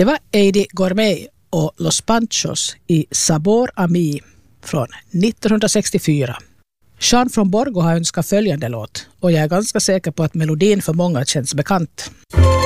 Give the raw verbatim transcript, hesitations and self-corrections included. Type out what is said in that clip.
Det var Eddie Gourmet och Los Panchos i Sabor a mi från nittonhundrasextiofyra. Jean från Borgo har önskat följande låt och jag är ganska säker på att melodin för många känns bekant.